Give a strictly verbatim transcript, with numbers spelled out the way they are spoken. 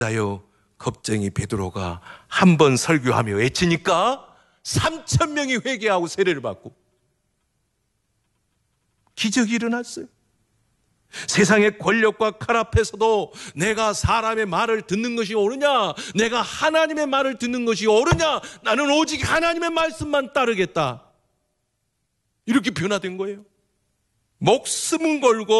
나요 겁쟁이 베드로가 한 번 설교하며 외치니까 삼천 명이 회개하고 세례를 받고 기적이 일어났어요. 세상의 권력과 칼 앞에서도 내가 사람의 말을 듣는 것이 옳으냐, 내가 하나님의 말을 듣는 것이 옳으냐, 나는 오직 하나님의 말씀만 따르겠다, 이렇게 변화된 거예요. 목숨은 걸고